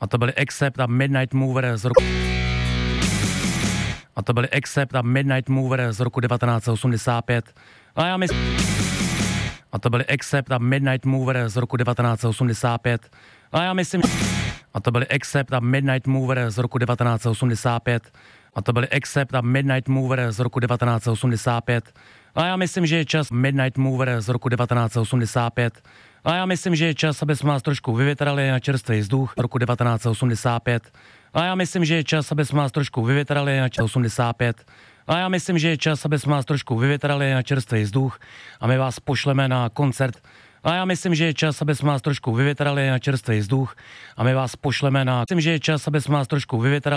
A to byly Accept a Midnight Mover z roku... A to byly Accept a Midnight Mover z roku 1985. A já myslím... A to byly Accept a Midnight Mover z roku 1985. A já myslím... A to byly Accept a Midnight Mover z roku 1985. A to byly Accept a Midnight Mover z roku 1985. A já myslím, že je čas Midnight Mover z roku 1985. A já myslím, že je čas, aby jsme vás trošku vyvětrali na čerstvý vzduch roku 1985. A já myslím, že je čas, aby jsme vás trošku vyvětrali na 85. A já myslím, že je čas, aby jsme vás trošku vyvětrali na čerstvý vzduch a my vás pošleme na koncert. A já myslím, že je čas, aby jsme vás trošku vyvětrali na čerstvý vzduch a my vás pošleme na... Myslím, že je čas, aby jsme vás trošku vyvětrali